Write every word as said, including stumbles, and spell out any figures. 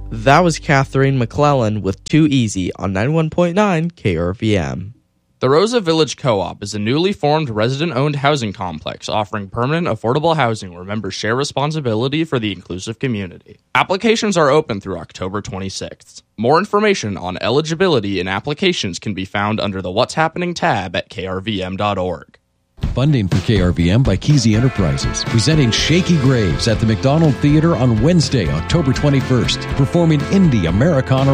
That was Catherine McClellan with Too Easy on ninety-one point nine K R V M. The Rosa Village Co-op is a newly formed resident-owned housing complex offering permanent affordable housing where members share responsibility for the inclusive community. Applications are open through October twenty-sixth. More information on eligibility and applications can be found under the What's Happening tab at K R V M dot org. Funding for K R V M by Kesey Enterprises, presenting Shaky Graves at the McDonald Theater on Wednesday, October twenty-first, performing indie Americana